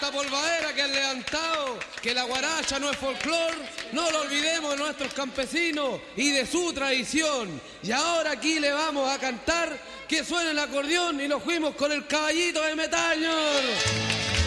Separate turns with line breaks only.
esta polvadera que han levantado, que la guaracha no es folclor, no lo olvidemos de nuestros campesinos y de su tradición. Y ahora aquí le vamos a cantar que suene el acordeón y nos fuimos con el caballito de Metañor.